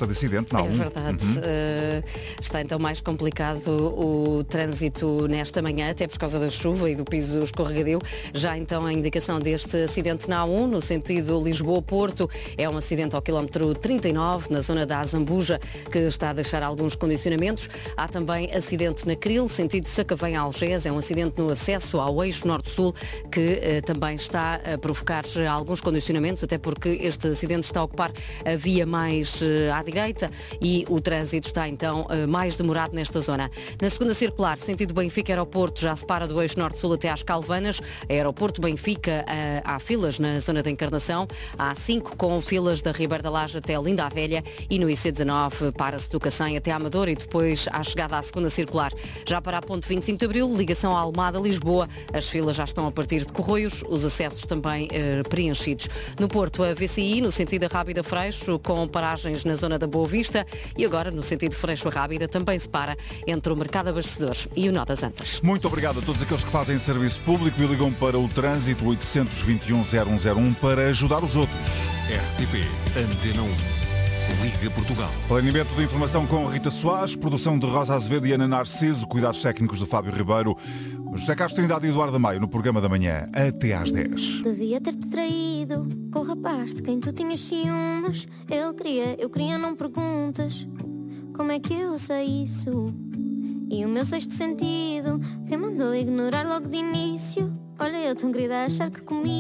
nota de acidente na É A1. verdade. Está então mais complicado o trânsito nesta manhã, até por causa da chuva e do piso escorregadio. Já então a indicação deste acidente na A1, no sentido Lisboa-Porto, é um acidente ao quilómetro 39, na zona da Azambuja, que está a deixar alguns condicionamentos. Há também acidente na Cril, sentido Sacavém-Algés, é um acidente no acesso ao eixo norte-sul, que também está a provocar alguns condicionamentos, até porque este acidente está a ocupar a via mais à direita e o trânsito está então mais demorado nesta zona. Na segunda circular, sentido Benfica-Aeroporto, já se para do eixo norte-sul até às Calvanas. Aeroporto-Benfica, há filas na zona da Encarnação. Há 5 com filas da Ribeira da Laje até Linda a Velha e no IC19 para-se do Cacém até Amador e depois à chegada à segunda circular. Já para a ponte 25 de Abril, ligação a Almada-Lisboa, as filas já estão a partir de Corroios, os acessos também preenchidos. No Porto, a VCI, no sentido da Rábida Freixo, com paragens na zona da Boa Vista e agora no sentido Freixo a Rábida também se para entre o Mercado Abastecedor e o Nó das Antas. Muito obrigado a todos aqueles que fazem serviço público e ligam para o trânsito 821-0101 para ajudar os outros. RTP Antena 1. Liga Portugal. Planeamento de informação com Rita Soares, produção de Rosa Azevedo e Ana Narciso, cuidados técnicos de Fábio Ribeiro, José Castro Trindade e Eduardo Maio no programa da manhã, até às 10. Devia ter-te traído com o rapaz de quem tu tinhas ciúmes. Ele queria, eu queria, não perguntas. Como é que eu sei isso? E o meu sexto sentido, quem mandou ignorar logo de início? Olha, eu tão querida a achar que comigo